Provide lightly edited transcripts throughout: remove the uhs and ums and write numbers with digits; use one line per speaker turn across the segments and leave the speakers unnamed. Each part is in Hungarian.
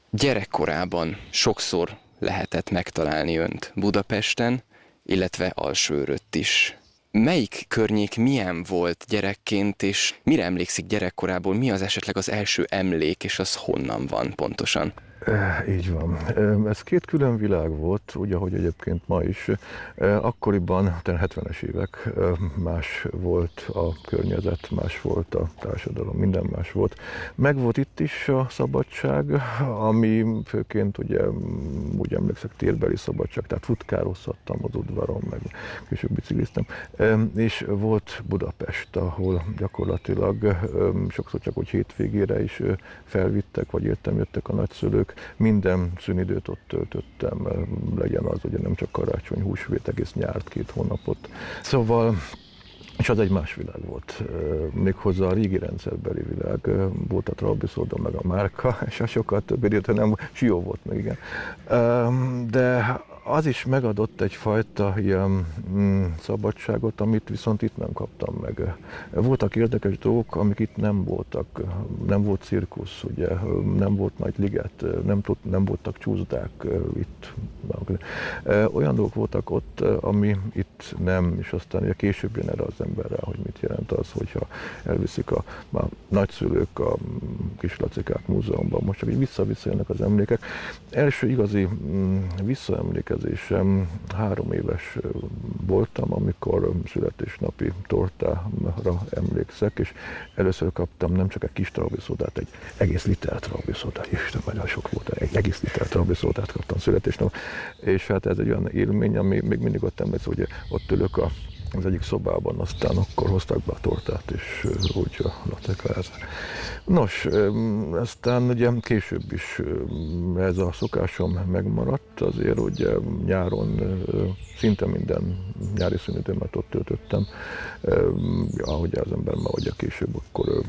Gyerekkorában sokszor lehetett megtalálni önt Budapesten, illetve Alsóörött is. Melyik környék milyen volt gyerekként, és mire emlékszik gyerekkorából, mi az esetleg az első emlék, és az honnan van pontosan?
Így van. Ez két külön világ volt, úgy, ahogy egyébként ma is. Akkoriban, 70-es évek, más volt a környezet, más volt a társadalom, minden más volt. Megvolt itt is a szabadság, ami főként ugye, úgy emlékszek, térbeli szabadság, tehát futkározhattam az udvaron, meg később bicikliztem. És volt Budapest, ahol gyakorlatilag sokszor csak hogy hétvégére is felvittek, vagy jöttek a nagyszülők. Minden szünidőt ott töltöttem, legyen az ugye nem csak karácsony, húsvét, egész nyárt, 2 hónapot. Szóval, és az egy más világ volt, méghozzá a régi rendszerbeli világ, volt a Trabzonszóda, meg a Márka, és a sokkal több időt, nem Sió volt meg, igen. De az is megadott egyfajta ilyen szabadságot, amit viszont itt nem kaptam meg. Voltak érdekes dolgok, amik itt nem voltak. Nem volt cirkusz, ugye, nem volt nagy liget, nem voltak csúszdák itt. Olyan dolgok voltak ott, ami itt nem, és aztán ugye később jön erre az emberre, hogy mit jelent az, hogyha elviszik a nagyszülők a Kislacikák múzeumban, most csak így visszajönnek az emlékek. Első igazi visszaemlékezésem 3 éves voltam, amikor születésnapi tortára emlékszek, és először kaptam nem csak egy kis traubiszódát, egy egész liter traubiszódát, Isten, nagyon sok volt, egy egész liter traubiszódát kaptam születésnap, és hát ez egy olyan élmény, ami még mindig ott emlékszem, hogy ott ülök az egyik szobában, aztán akkor hozták be a tortát, és úgy latták el. Nos, aztán ugye később is ez a szokásom megmaradt, azért ugye nyáron szinte minden nyári szünidőmet ott töltöttem, ahogy az ember már ugye később akkor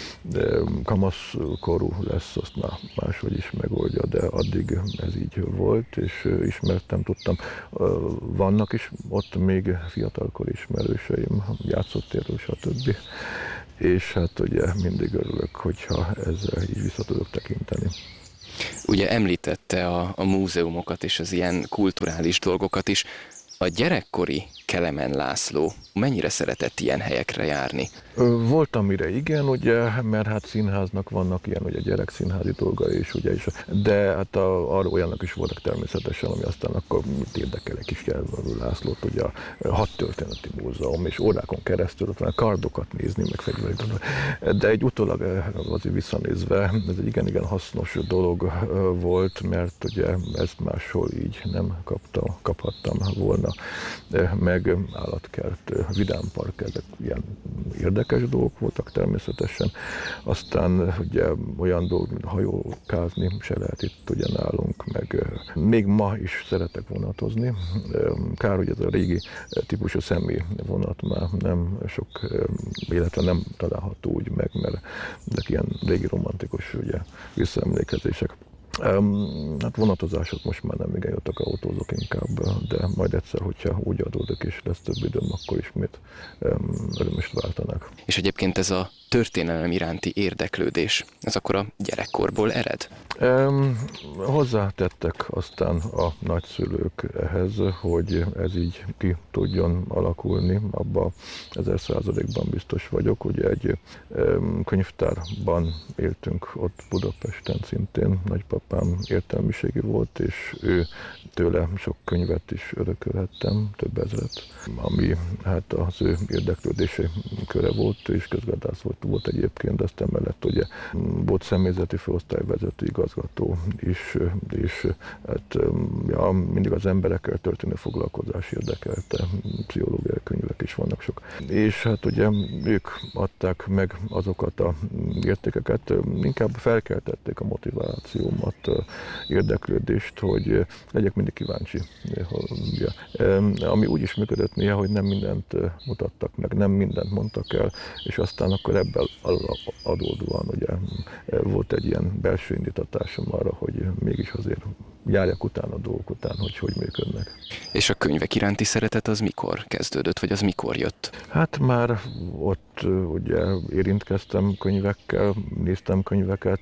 kamaszkorú lesz, azt már máshogy is megoldja, de addig ez így volt, és ismertem, tudtam. Vannak is ott még fiatalkori ismerőseim, játszótérről, stb. És hát ugye mindig örülök, hogyha ezzel így vissza tudok tekinteni.
Ugye említette a múzeumokat és az ilyen kulturális dolgokat is. A gyerekkori Kelemen László mennyire szeretett ilyen helyekre járni?
Volt, amire igen, ugye, mert hát színháznak vannak ilyen, ugye gyerekszínházi dolgai is, ugye, de hát arra olyanok is voltak természetesen, ami aztán akkor mit érdekel egy kis Lászlót, ugye a Hadtörténeti Múzeum, és órákon keresztül ott van kardokat nézni, meg fegyvereket. De egy utólag azért visszanézve, ez egy igen hasznos dolog volt, mert ugye ezt máshol így nem kaphattam volna, meg állatkert, vidámpark, ezek ilyen érdekes dolgok voltak természetesen. Aztán ugye olyan dolgok, mint hajókázni se lehet itt ugye nálunk, meg még ma is szeretek vonatozni. Kár, hogy ez a régi típusú személyvonat már nem sok, illetve nem található úgy meg, mert ezek ilyen régi romantikus ugye, visszaemlékezések. Hát vonatozások most már nem igen jöttek, autózok inkább, de majd egyszer, hogyha úgy adódik és lesz több időm, akkor ismét örömöst váltanak.
És egyébként ez a történelem iránti érdeklődés, ez akkor a gyerekkorból ered?
Hozzátettek aztán a nagyszülők ehhez, hogy ez így ki tudjon alakulni, abban 1000%-ban biztos vagyok. Ugye egy könyvtárban éltünk ott Budapesten szintén, nagypapám értelmiségi volt, és ő tőle sok könyvet is örökölhettem, több ezret, ami hát az ő érdeklődési köre volt, és közgazdász volt egyébként, de azt emellett ugye volt személyzeti főosztályvezető igazgató is, és hát, ja, mindig az emberekkel történő foglalkozás érdekelte, pszichológiai könyvek is vannak sok. És hát ugye ők adták meg azokat a értékeket, inkább felkeltették a motivációmat, érdeklődést, hogy legyek mindig kíváncsi. Ami úgy is működött néha, hogy nem mindent mutattak meg, nem mindent mondtak el, és aztán akkor ebből adódóan ugye volt egy ilyen belső indítatásom arra, hogy mégis azért járjak utána a dolgok után, hogy működnek.
És a könyvek iránti szeretet az mikor kezdődött, vagy az mikor jött?
Hát már ott ugye érintkeztem könyvekkel, néztem könyveket,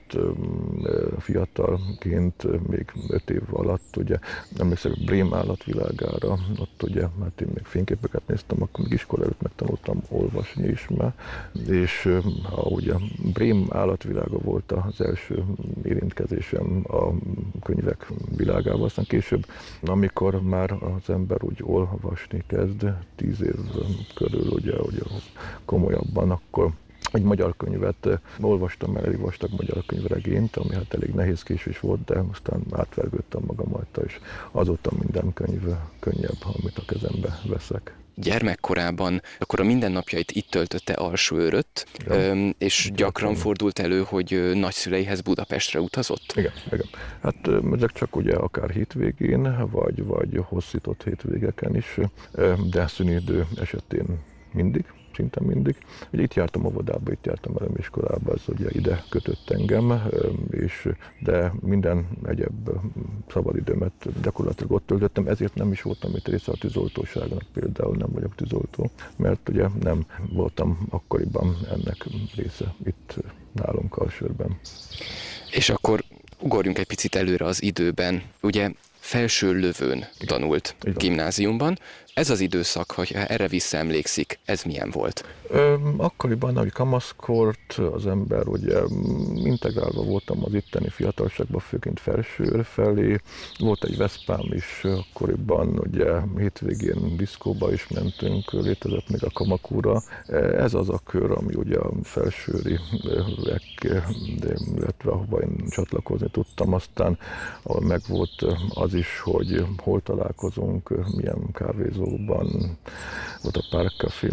fiatalként, még 5 év alatt, ugye emlékszem Brém állatvilágára, ott ugye, hát én még fényképeket néztem, akkor még iskola előtt megtanultam olvasni is már, és ha ugye Brém állatvilága volt az első érintkezésem a könyvek világával, aztán később, amikor már az ember úgy olvasni kezd, 10 év körül, ugye komolyabban, akkor egy magyar könyvet olvastam, mert elég vastag magyar könyvregényt, ami hát elég nehézkés is volt, de aztán átvergődtem magam rajta, és azóta minden könyv könnyebb, amit a kezembe veszek.
Gyermekkorában akkor a mindennapjait itt töltötte Alsóőrött, ja. És gyakran fordult elő, hogy nagyszüleihez Budapestre utazott?
Igen. Hát ezek csak ugye akár hétvégén, vagy hosszított hétvégeken is, de szünidő esetén mindig. Szinte mindig. Ugye itt jártam óvodába, itt jártam elemiskolába, ez ugye ide kötött engem, de minden egyéb szabadidőmet gyakorlatilag ott töltöttem, ezért nem is voltam itt része a tűzoltóságnak, például nem vagyok tűzoltó, mert ugye nem voltam akkoriban ennek része itt nálunk Alsőrben.
És akkor ugorjunk egy picit előre az időben. Ugye Felső Lövőn tanult gimnáziumban. Ez az időszak, hogy erre visszaemlékszik, ez milyen volt?
Akkoriban, ahogy kamaszkort az ember, ugye integrálva voltam az itteni fiatalságban, főként Felsőr felé. Volt egy Veszpám is akkoriban, ugye hétvégén diszkóba is mentünk, létezett még a Kamakura. Ez az a kör, ami ugye a felsőriek, illetve ahova én csatlakozni tudtam. Aztán ahol megvolt az is, hogy hol találkozunk, milyen kávézóban, volt a Parkcafé,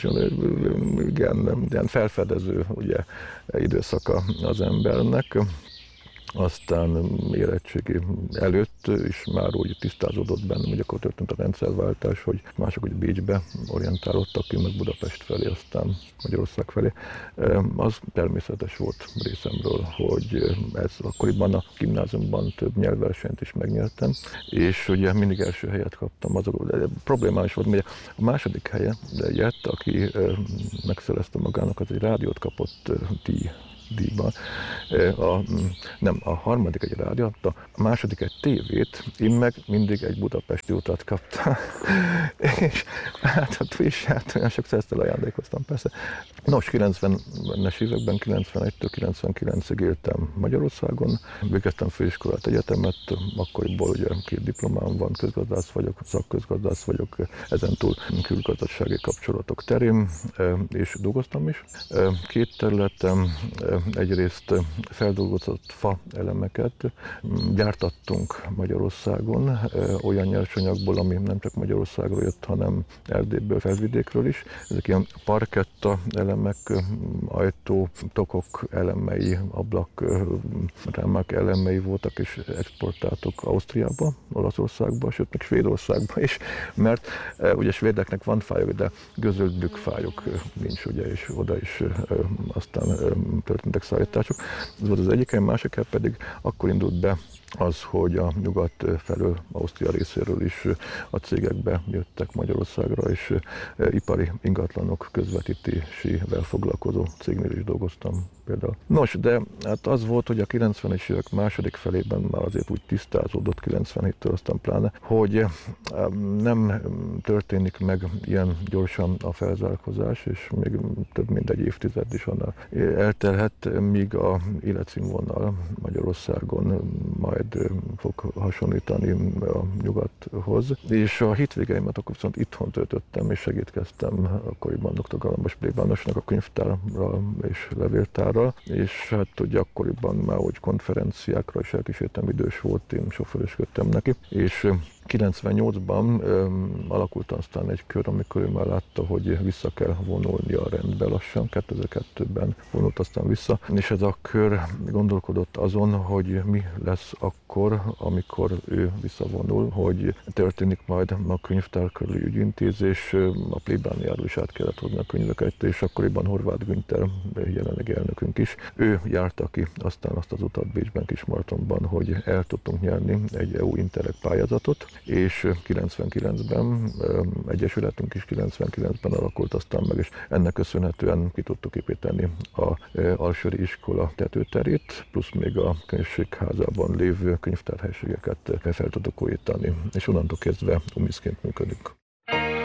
igen, felfedező ugye, időszaka az embernek. Aztán érettségi előtt is már úgy tisztázódott bennem, hogy akkor történt a rendszerváltás, hogy mások úgy Bécsbe orientálódtak ki, meg Budapest felé, aztán Magyarország felé. Az természetes volt részemről, hogy ez akkoriban a gimnáziumban több nyelvversenyt is megnyertem, és ugye mindig első helyet kaptam. De problémám is volt, hogy a második helye jött, aki megszerezte magának, az egy rádiót kapott díjban. A harmadik egy rádiót, a második egy tévét, én meg mindig egy budapesti utat kaptam. És hát olyan sokszor ezt ajándékoztam persze. Nos, 90-es években, 91-től 99-ig éltem Magyarországon, végeztem főiskolát, egyetemet, akkoriból ugye 2 diplomám van, közgazdász vagyok, szakközgazdász vagyok, ezentúl külgazdasági kapcsolatok terén, és dolgoztam is. 2 területen, egyrészt feldolgozott fa elemeket gyártattunk Magyarországon, olyan nyersanyagból, ami nem csak Magyarországról jött, hanem Erdélyből, Felvidékről is. Ezek ilyen parketta elemek, ajtó, tokok elemei, ablak, rámák elemei voltak, és exportáltuk Ausztriába, Olaszországba, sőt még Svédországba is, mert ugye svédeknek van fájuk, de gözölt bükkfájuk nincs, ugye, és oda is aztán történtek szállítások. Ez volt az egyik, a másik pedig akkor indult be az, hogy a nyugat felől, Ausztria részéről is a cégek bejöttek Magyarországra, és ipari ingatlanok közvetítésével foglalkozó cégnél is dolgoztam például. Nos, de hát az volt, hogy a 90-es évek második felében már azért úgy tisztázódott, 97-től aztán pláne, hogy nem történik meg ilyen gyorsan a felzárkózás, és még több mint egy évtized is annál eltelhet, míg a életszínvonal Magyarországon majd fog hasonlítani a nyugathoz. És a hétvégeimet akkor viszont itthon töltöttem, és segítkeztem akkoriban dr. Galambos plébánosnak a könyvtárral és levéltárral, és hát ugye akkoriban már úgy konferenciákra is elkísértem, idős volt, én sofőrösködtem neki, és 98-ban alakult aztán egy kör, amikor ő már látta, hogy vissza kell vonulni a rendbe lassan, 2002-ben vonult aztán vissza, és ez a kör gondolkodott azon, hogy mi lesz akkor, amikor ő visszavonul, hogy történik majd a könyvtár körüli ügyintézés, a plébániáról is át kellett hozni a könyveket, és akkoriban Horváth Günther, jelenlegi elnökünk is, ő járta ki aztán azt az utat Bécsben, Kismartonban, hogy el tudtunk nyerni egy EU Interreg pályázatot, és 99-ben egyesületünk is 99-ben alakult aztán meg, és ennek köszönhetően ki tudtuk építeni a Alsőri iskola tetőterét, plusz még a könyvségházában lévő könyvtárhelységeket fel tudtuk újítani, és onnantól kezdve UMISZ-ként működünk.